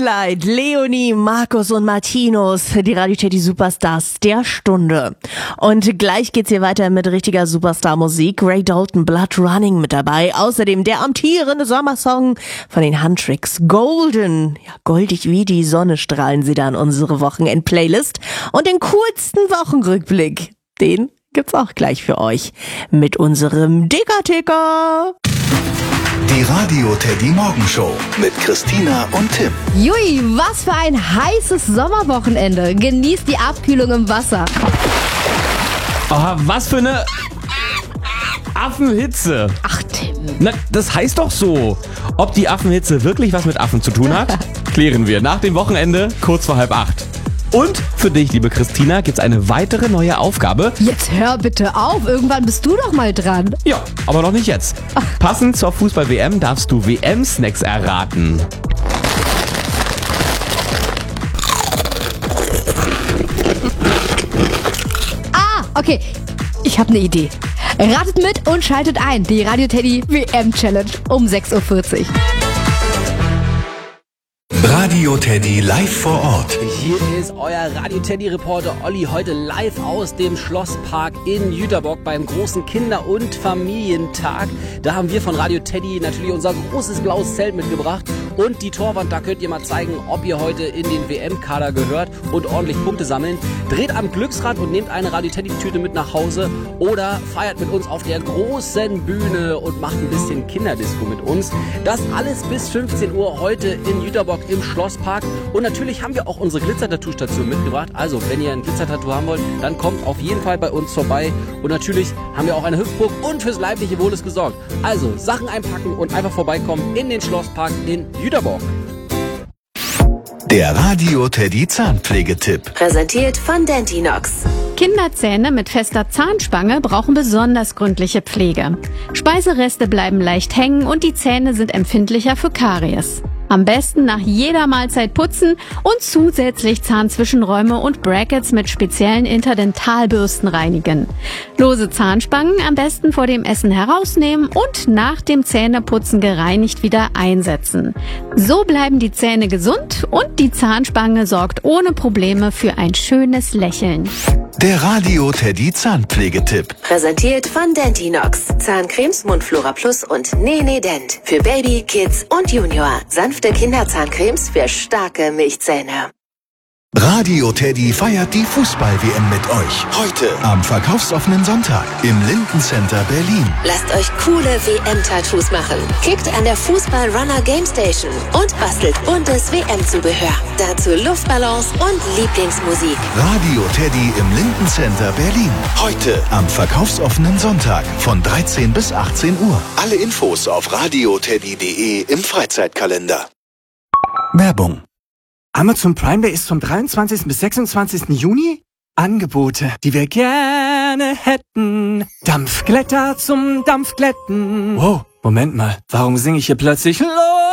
Moonlight, Leonie, Markus und Martinus, die Radio Teddy Superstars der Stunde. Und gleich geht's hier weiter mit richtiger Superstar-Musik. Ray Dalton, Blood Running mit dabei. Außerdem der amtierende Sommersong von den Huntrix, Golden. Ja, goldig wie die Sonne strahlen sie da in unsere Wochenend-Playlist. Und den coolsten Wochenrückblick, den gibt's auch gleich für euch mit unserem Dicker-Ticker. Die Radio Teddy Morgenshow mit Christina und Tim. Jui, was für ein heißes Sommerwochenende. Genießt die Abkühlung im Wasser. Oh, was für eine Affenhitze. Ach, Tim. Na, das heißt doch so. Ob die Affenhitze wirklich was mit Affen zu tun hat, klären wir nach dem Wochenende kurz vor 7:30. Und für dich, liebe Christina, gibt's eine weitere neue Aufgabe. Jetzt hör bitte auf, irgendwann bist du doch mal dran. Ja, aber noch nicht jetzt. Passend zur Fußball-WM darfst du WM-Snacks erraten. Okay, ich habe eine Idee. Ratet mit und schaltet ein. Die Radio Teddy WM Challenge um 6:40 Uhr. Radio Teddy live vor Ort. Hier ist euer Radio Teddy Reporter Olli, heute live aus dem Schlosspark in Jüterbock beim großen Kinder- und Familientag. Da haben wir von Radio Teddy natürlich unser großes blaues Zelt mitgebracht und die Torwand, da könnt ihr mal zeigen, ob ihr heute in den WM-Kader gehört und ordentlich Punkte sammeln. Dreht am Glücksrad und nehmt eine Radio Teddy Tüte mit nach Hause oder feiert mit uns auf der großen Bühne und macht ein bisschen Kinderdisco mit uns. Das alles bis 15 Uhr heute in Jüterbock im Schlosspark. Und natürlich haben wir auch unsere Glitzer-Tattoo-Station mitgebracht. Also, wenn ihr ein Glitzer-Tattoo haben wollt, dann kommt auf jeden Fall bei uns vorbei. Und natürlich haben wir auch eine Hüpfburg und fürs leibliche Wohl ist gesorgt. Also, Sachen einpacken und einfach vorbeikommen in den Schlosspark in Jüterbock. Der Radio Teddy Zahnpflegetipp. Präsentiert von Dentinox. Kinderzähne mit fester Zahnspange brauchen besonders gründliche Pflege. Speisereste bleiben leicht hängen und die Zähne sind empfindlicher für Karies. Am besten nach jeder Mahlzeit putzen und zusätzlich Zahnzwischenräume und Brackets mit speziellen Interdentalbürsten reinigen. Lose Zahnspangen am besten vor dem Essen herausnehmen und nach dem Zähneputzen gereinigt wieder einsetzen. So bleiben die Zähne gesund und die Zahnspange sorgt ohne Probleme für ein schönes Lächeln. Der Radio Teddy Zahnpflegetipp. Präsentiert von Dentinox. Zahncremes Mundflora Plus und Nene Dent. Für Baby, Kids und Junior. Sanfte Kinderzahncremes für starke Milchzähne. Radio Teddy feiert die Fußball-WM mit euch. Heute am verkaufsoffenen Sonntag im Linden Center Berlin. Lasst euch coole WM-Tattoos machen. Klickt an der Fußball-Runner Game Station und bastelt buntes WM-Zubehör. Dazu Luftballons und Lieblingsmusik. Radio Teddy im Linden Center Berlin. Heute am verkaufsoffenen Sonntag von 13 bis 18 Uhr. Alle Infos auf radioteddy.de im Freizeitkalender. Werbung. Amazon Prime Day ist vom 23. bis 26. Juni. Angebote, die wir gerne hätten. Dampfglätter zum Dampfglätten. Wow, Moment mal, warum singe ich hier plötzlich